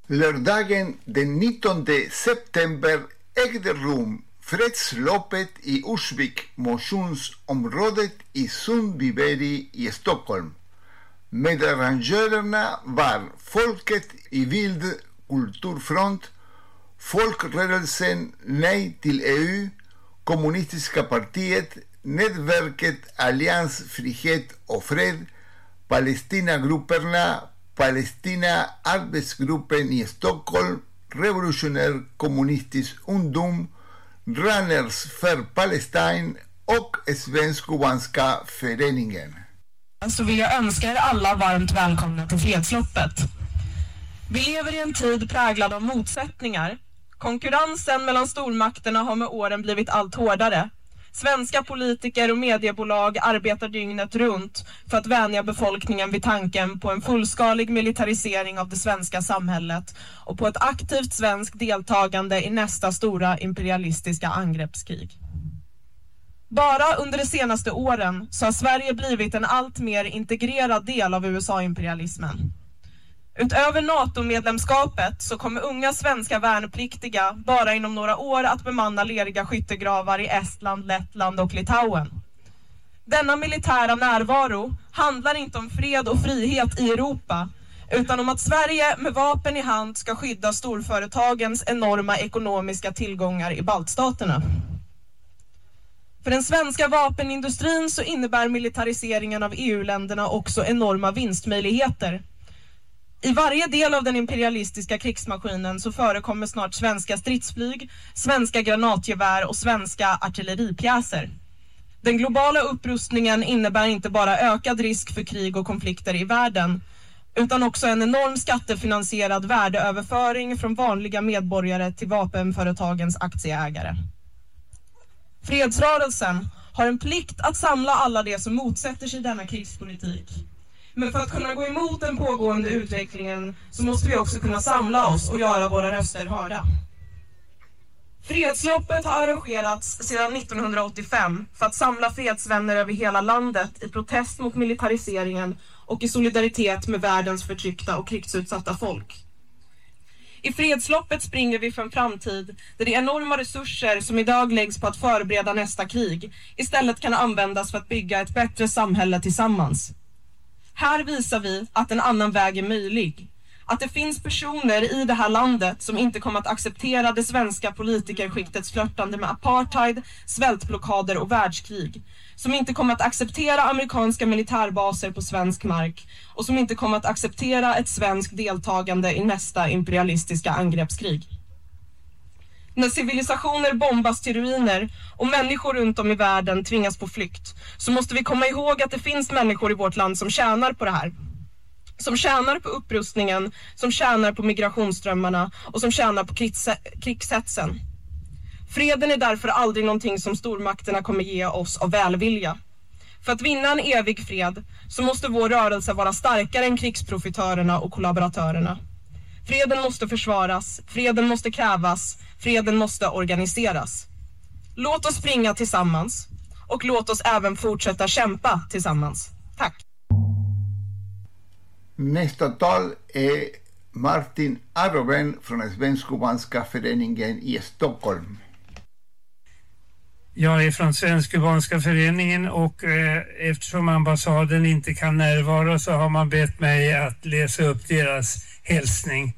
Lördagen den 19 september ägde rum fredsloppet i Ursvik motionsområdet i Sundbyberg i Stockholm. Medarrangörerna var Folket i Bild Kulturfront, Folkrörelsen Nej till EU, Kommunistiska partiet, Nätverket Allians Frihet och Fred, Palestinagrupperna, Palestina Arbetsgruppen i Stockholm, Revolutionär Kommunistisk Ungdom, Runners för Palestine och Svensk-Kubanska föreningen. Så vill jag önska er alla varmt välkomna till fredsloppet. Vi lever i en tid präglad av motsättningar. Konkurrensen mellan stormakterna har med åren blivit allt hårdare. Svenska politiker och mediebolag arbetar dygnet runt för att vänja befolkningen vid tanken på en fullskalig militarisering av det svenska samhället och på ett aktivt svenskt deltagande i nästa stora imperialistiska angreppskrig. Bara under de senaste åren så har Sverige blivit en allt mer integrerad del av USA-imperialismen. Utöver NATO-medlemskapet så kommer unga svenska värnpliktiga bara inom några år att bemanna leriga skyttegravar i Estland, Lettland och Litauen. Denna militära närvaro handlar inte om fred och frihet i Europa, utan om att Sverige med vapen i hand ska skydda storföretagens enorma ekonomiska tillgångar i baltstaterna. För den svenska vapenindustrin så innebär militariseringen av EU-länderna också enorma vinstmöjligheter. I varje del av den imperialistiska krigsmaskinen så förekommer snart svenska stridsflyg, svenska granatgevär och svenska artilleripjäser. Den globala upprustningen innebär inte bara ökad risk för krig och konflikter i världen, utan också en enorm skattefinansierad värdeöverföring från vanliga medborgare till vapenföretagens aktieägare. Fredsrörelsen har en plikt att samla alla de som motsätter sig denna krigspolitik. Men för att kunna gå emot den pågående utvecklingen så måste vi också kunna samla oss och göra våra röster hörda. Fredsloppet har arrangerats sedan 1985 för att samla fredsvänner över hela landet i protest mot militariseringen och i solidaritet med världens förtryckta och krigsutsatta folk. I fredsloppet springer vi för en framtid där de enorma resurser som idag läggs på att förbereda nästa krig istället kan användas för att bygga ett bättre samhälle tillsammans. Här visar vi att en annan väg är möjlig. Att det finns personer i det här landet som inte kommer att acceptera det svenska politikerskiktets flörtande med apartheid, svältblockader och världskrig. Som inte kommer att acceptera amerikanska militärbaser på svensk mark och som inte kommer att acceptera ett svenskt deltagande i nästa imperialistiska angreppskrig. När civilisationer bombas till ruiner och människor runt om i världen tvingas på flykt så måste vi komma ihåg att det finns människor i vårt land som tjänar på det här. Som tjänar på upprustningen, som tjänar på migrationsströmmarna och som tjänar på krigshetsen. Freden är därför aldrig någonting som stormakterna kommer ge oss av välvilja. För att vinna en evig fred så måste vår rörelse vara starkare än krigsprofitörerna och kollaboratörerna. Freden måste försvaras, freden måste krävas, freden måste organiseras. Låt oss springa tillsammans och låt oss även fortsätta kämpa tillsammans. Tack! Nästa tal är Martin Arroben från Svensk-Kubanska föreningen i Stockholm. Jag är från Svensk-Kubanska föreningen och eftersom ambassaden inte kan närvara så har man bett mig att läsa upp deras hälsning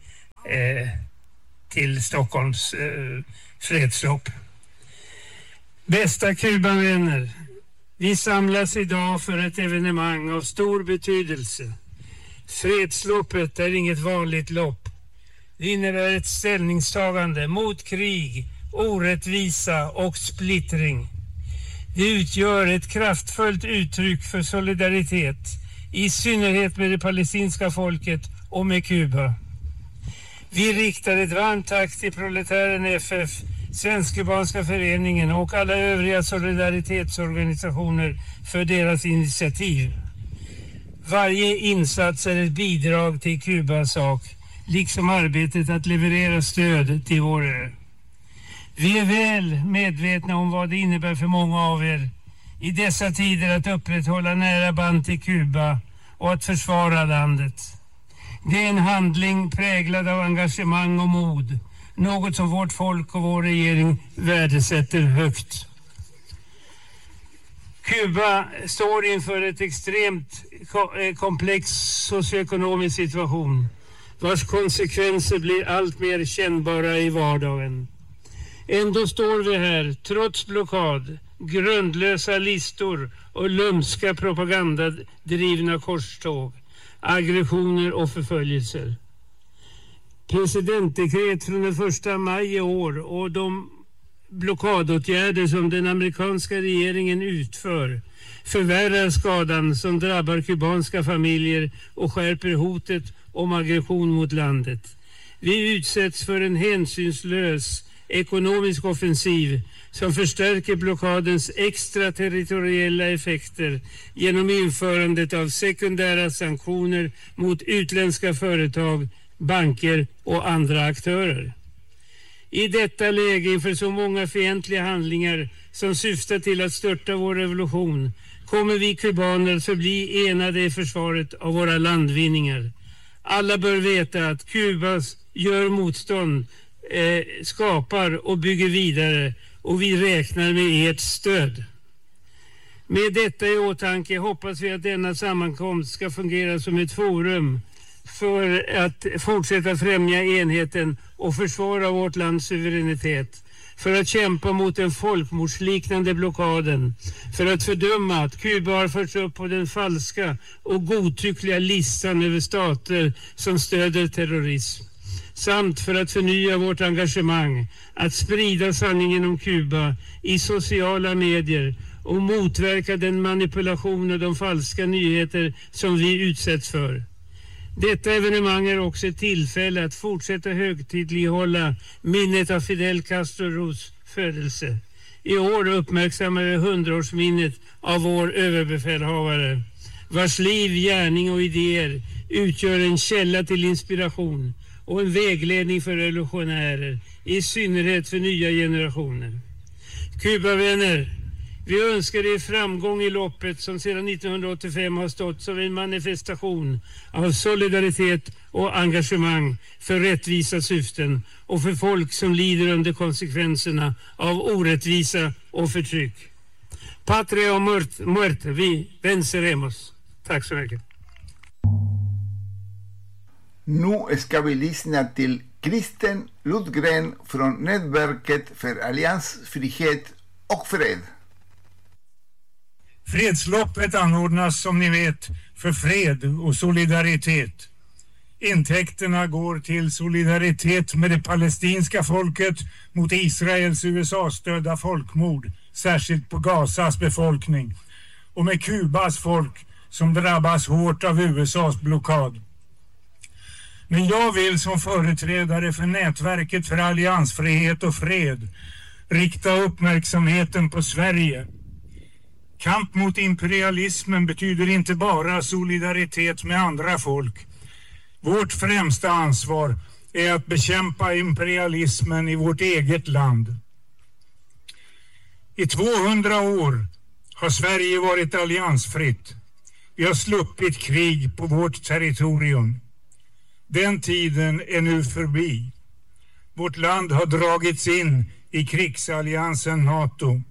till Stockholms fredslopp. Bästa Kubavänner, vi samlas idag för ett evenemang av stor betydelse. Fredsloppet är inget vanligt lopp. Det innebär ett ställningstagande mot krig, orättvisa och splittring. Det utgör ett kraftfullt uttryck för solidaritet, i synnerhet med det palestinska folket och med Kuba. Vi riktar ett varmt tack till Proletären FF, Svensk-Kubanska föreningen och alla övriga solidaritetsorganisationer för deras initiativ. Varje insats är ett bidrag till Kubas sak, liksom arbetet att leverera stöd till vår ö. Vi är väl medvetna om vad det innebär för många av er i dessa tider att upprätthålla nära band till Kuba och att försvara landet. Det är en handling präglad av engagemang och mod. Något som vårt folk och vår regering värdesätter högt. Kuba står inför ett extremt komplex socioekonomisk situation, vars konsekvenser blir allt mer kännbara i vardagen. Ändå står vi här, trots blockad, grundlösa listor och lumska propagandadrivna korståg, aggressioner och förföljelser. Presidentdekret från den 1 maj i år och de blockadåtgärder som den amerikanska regeringen utför förvärrar skadan som drabbar kubanska familjer och skärper hotet om aggression mot landet. Vi utsätts för en hänsynslös ekonomisk offensiv som förstärker blockadens extraterritoriella effekter genom införandet av sekundära sanktioner mot utländska företag, banker och andra aktörer. I detta läge inför så många fientliga handlingar som syftar till att störta vår revolution kommer vi kubaner att förbli enade i försvaret av våra landvinningar. Alla bör veta att Kuba gör motstånd, skapar och bygger vidare, och vi räknar med ert stöd. Med detta i åtanke hoppas vi att denna sammankomst ska fungera som ett forum för att fortsätta främja enheten och försvara vårt lands suveränitet, för att kämpa mot den folkmordsliknande blockaden, för att fördöma att Kuba har förts upp på den falska och godtyckliga listan över stater som stöder terrorism, samt för att förnya vårt engagemang att sprida sanningen om Kuba i sociala medier och motverka den manipulation och de falska nyheter som vi utsätts för. Detta evenemang är också ett tillfälle att fortsätta högtidlighålla minnet av Fidel Castros födelse. I år uppmärksammar vi 100-årsminnet av vår överbefälhavare, vars liv, gärning och idéer utgör en källa till inspiration och en vägledning för revolutionärer, i synnerhet för nya generationer. Kubavänner, vi önskar er framgång i loppet som sedan 1985 har stått som en manifestation av solidaritet och engagemang för rättvisa syften och för folk som lider under konsekvenserna av orättvisa och förtryck. Patria och muerte, vi venceremos. Tack så mycket. Nu ska vi lyssna till Kristen Lundgren från Nätverket för alliansfrihet och fred. Fredsloppet anordnas som ni vet för fred och solidaritet. Intäkterna går till solidaritet med det palestinska folket mot Israels USA-stödda folkmord, särskilt på Gazas befolkning, och med Kubas folk som drabbas hårt av USAs blockad. Men jag vill som företrädare för Nätverket för alliansfrihet och fred rikta uppmärksamheten på Sverige. Kamp mot imperialismen betyder inte bara solidaritet med andra folk. Vårt främsta ansvar är att bekämpa imperialismen i vårt eget land. I 200 år har Sverige varit alliansfritt. Vi har sluppit krig på vårt territorium. Den tiden är nu förbi. Vårt land har dragits in i krigsalliansen NATO.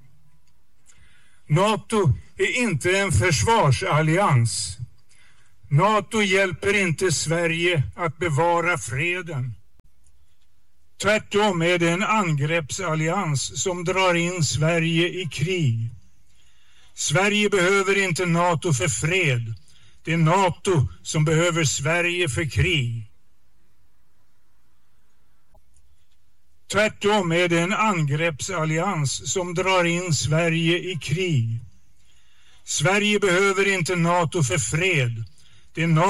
NATO är inte en försvarsallians. NATO hjälper inte Sverige att bevara freden. Tvärtom är det en angreppsallians som drar in Sverige i krig. Sverige behöver inte NATO för fred. Det är NATO som behöver Sverige för krig. Tvärtom är det en angreppsallians som drar in Sverige i krig. Sverige behöver inte NATO för fred. Det är NATO